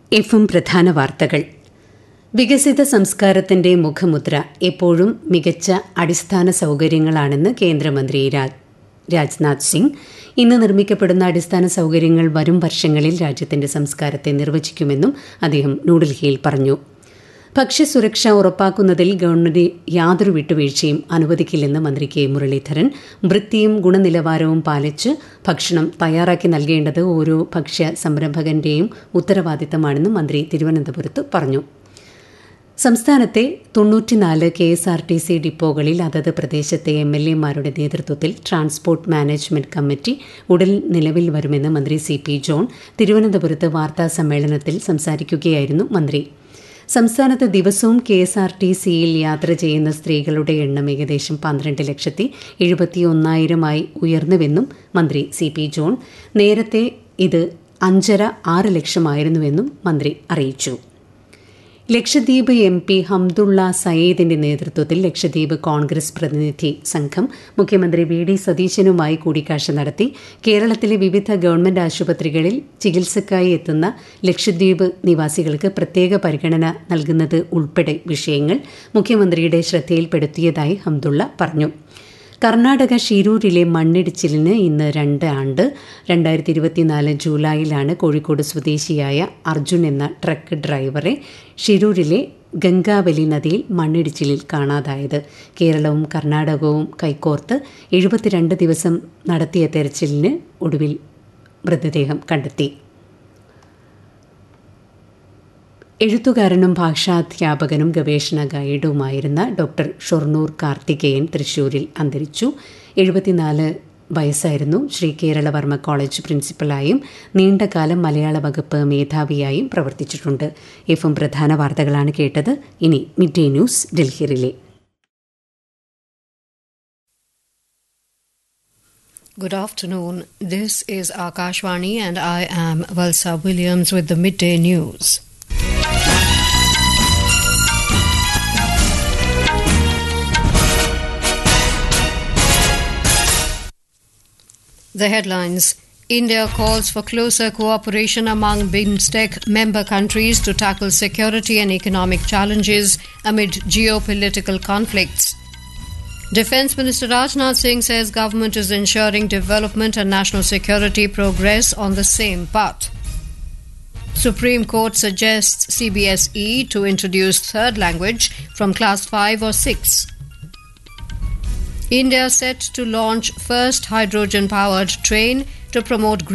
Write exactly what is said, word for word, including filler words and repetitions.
എഫും പ്രധാന വാർത്തകൾ. വികസിത സംസ്കാരത്തിന്റെ മുഖമുദ്ര എപ്പോഴും മികച്ച അടിസ്ഥാന സൗകര്യങ്ങളാണെന്ന് കേന്ദ്രമന്ത്രി രാജ്നാഥ് സിംഗ്. ഇന്ന് നിർമ്മിക്കപ്പെടുന്ന അടിസ്ഥാന സൗകര്യങ്ങൾ വരും വർഷങ്ങളിൽ രാജ്യത്തിന്റെ സംസ്കാരത്തെ നിർവചിക്കുമെന്നും അദ്ദേഹം ന്യൂഡൽഹിയിൽ പറഞ്ഞു. ഭക്ഷ്യസുരക്ഷ ഉറപ്പാക്കുന്നതിൽ ഗവൺമെന്റ് യാതൊരു വിട്ടുവീഴ്ചയും അനുവദിക്കില്ലെന്ന് മന്ത്രി കെ മുരളീധരൻ. വൃത്തിയും ഗുണനിലവാരവും പാലിച്ച് ഭക്ഷണം തയ്യാറാക്കി നൽകേണ്ടത് ഓരോ ഭക്ഷ്യ സംരംഭകന്റെയും ഉത്തരവാദിത്തമാണെന്നും മന്ത്രി തിരുവനന്തപുരത്ത് പറഞ്ഞു. സംസ്ഥാനത്തെ തൊണ്ണൂറ്റിനാല് K S R T C ഡിപ്പോകളിൽ അതത് പ്രദേശത്തെ എം എൽ എമാരുടെ നേതൃത്വത്തിൽ ട്രാൻസ്പോർട്ട് മാനേജ്മെന്റ് കമ്മിറ്റി ഉടൻ നിലവിൽ വരുമെന്ന് മന്ത്രി സി പി ജോൺ തിരുവനന്തപുരത്ത് വാർത്താ സമ്മേളനത്തിൽ സംസാരിക്കുകയായിരുന്നു മന്ത്രി. സംസ്ഥാനത്ത് ദിവസവും കെ എസ് ആർ ടി സിയിൽ യാത്ര ചെയ്യുന്ന സ്ത്രീകളുടെ എണ്ണം ഏകദേശം പന്ത്രണ്ട് ലക്ഷത്തി എഴുപത്തി ഒന്നായിരമായി ഉയർന്നുവെന്നും മന്ത്രി സി പി ജോൺ. നേരത്തെ ഇത് അഞ്ചര ആറ് ലക്ഷമായിരുന്നുവെന്നും മന്ത്രി അറിയിച്ചു. ലക്ഷദ്വീപ് എം പി ഹംദുള്ള സയീദിന്റെ നേതൃത്വത്തിൽ ലക്ഷദ്വീപ് കോൺഗ്രസ് പ്രതിനിധി സംഘം മുഖ്യമന്ത്രി വി ഡി സതീശനുമായി കൂടിക്കാഴ്ച നടത്തി. കേരളത്തിലെ വിവിധ ഗവൺമെന്റ് ആശുപത്രികളിൽ ചികിത്സയ്ക്കായി എത്തുന്ന ലക്ഷദ്വീപ് നിവാസികൾക്ക് പ്രത്യേക പരിഗണന നൽകുന്നത് ഉൾപ്പെടെ വിഷയങ്ങൾ മുഖ്യമന്ത്രിയുടെ ശ്രദ്ധയിൽപ്പെടുത്തിയതായി ഹംദുള്ള പറഞ്ഞു. കർണാടക ഷിരൂരിലെ മണ്ണിടിച്ചിലിന് ഇന്ന് രണ്ട് ആണ്ട്. രണ്ടായിരത്തി ഇരുപത്തിനാല് ജൂലൈയിലാണ് കോഴിക്കോട് സ്വദേശിയായ അർജുൻ എന്ന ട്രക്ക് ഡ്രൈവറെ ഷിരൂരിലെ ഗംഗാവലി നദിയിൽ മണ്ണിടിച്ചിലിൽ കാണാതായത്. കേരളവും കർണാടകവും കൈകോർത്ത് എഴുപത്തിരണ്ട് ദിവസം നടത്തിയ തെരച്ചിലിന് ഒടുവിൽ മൃതദേഹം കണ്ടെത്തി. എഴുത്തുകാരനും ഭാഷാധ്യാപകനും ഗവേഷണ ഗൈഡുമായിരുന്ന ഡോക്ടർ ഷൊർണൂർ കാർത്തികേയൻ തൃശൂരിൽ അന്തരിച്ചു. എഴുപത്തിനാല് വയസ്സായിരുന്നു. ശ്രീ കേരളവർമ്മ കോളേജ് പ്രിൻസിപ്പലായും നീണ്ടകാലം മലയാള വകുപ്പ് മേധാവിയായും പ്രവർത്തിച്ചിട്ടുണ്ട്. എഫും പ്രധാന വാർത്തകളാണ് കേട്ടത്. ഇനി mid day news Delhi relay. Good afternoon. This is Akashvani and I am Valsa Williams with the midday news. The headlines. India calls for closer cooperation among BIMSTEC member countries to tackle security and economic challenges amid geopolitical conflicts. Defence Minister Rajnath Singh says government is ensuring development and national security progress on the same path. Supreme Court suggests C B S E to introduce third language from class five or six. India set to launch first hydrogen-powered train to promote green